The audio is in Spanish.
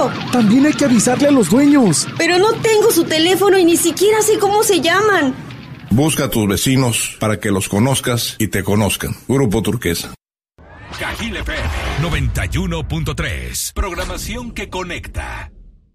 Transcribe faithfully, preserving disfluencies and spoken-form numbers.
hacerlo. También hay que avisarle a los dueños. Pero no tengo su teléfono y ni siquiera sé cómo se llaman. Busca a tus vecinos para que los conozcas y te conozcan. Grupo Turquesa. Cajil F M noventa y uno punto tres. Programación que conecta.